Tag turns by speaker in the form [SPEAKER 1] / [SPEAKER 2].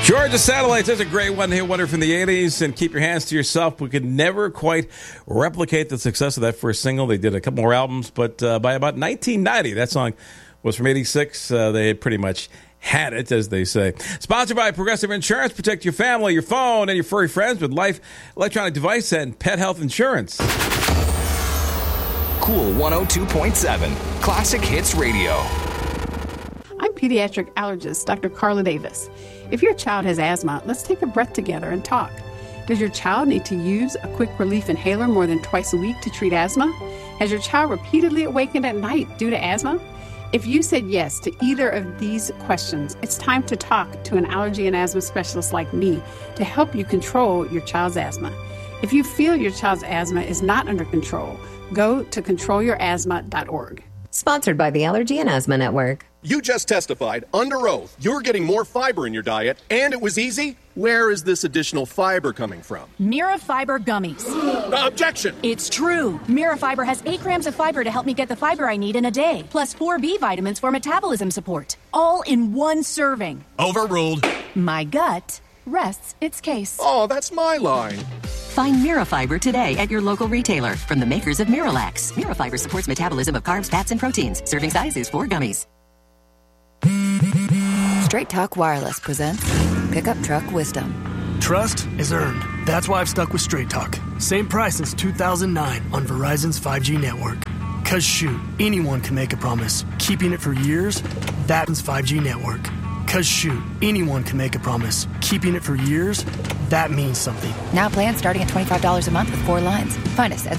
[SPEAKER 1] Georgia Satellites, that's a great one-hit wonder from the 80s, and Keep Your Hands to Yourself. We could never quite replicate the success of that first single. They did a couple more albums, but by about 1990, that song was from 86. They had pretty much had it, as they say. Sponsored by Progressive Insurance. Protect your family, your phone, and your furry friends with Life Electronic Device and Pet Health Insurance.
[SPEAKER 2] Cool 102.7, Classic Hits Radio.
[SPEAKER 3] I'm pediatric allergist Dr. Carla Davis. If your child has asthma, let's take a breath together and talk. Does your child need to use a quick relief inhaler more than twice a week to treat asthma? Has your child repeatedly awakened at night due to asthma? If you said yes to either of these questions, it's time to talk to an allergy and asthma specialist like me to help you control your child's asthma. If you feel your child's asthma is not under control, go to controlyourasthma.org.
[SPEAKER 4] Sponsored by the Allergy and Asthma Network.
[SPEAKER 5] You just testified under oath you're getting more fiber in your diet, and it was easy. Where is this additional fiber coming from?
[SPEAKER 6] Mirafiber gummies.
[SPEAKER 5] Objection!
[SPEAKER 6] It's true. Mirafiber has 8 grams of fiber to help me get the fiber I need in a day, plus 4 B vitamins for metabolism support, all in one serving.
[SPEAKER 5] Overruled.
[SPEAKER 6] My gut rests its case.
[SPEAKER 5] Oh, that's my line.
[SPEAKER 7] Find Mirafiber today at your local retailer from the makers of Miralax. Mirafiber supports metabolism of carbs, fats, and proteins. Serving size is 4 gummies.
[SPEAKER 8] Straight Talk Wireless presents Pickup Truck Wisdom.
[SPEAKER 9] Trust is earned. That's why I've stuck with Straight Talk. Same price since 2009 on Verizon's 5G network. Cause shoot, anyone can make a promise. Keeping it for years, that's 5G network. Cause shoot, anyone can make a promise. Keeping it for years, that means something.
[SPEAKER 8] Now plans starting at $25 a month with 4 lines. Find us at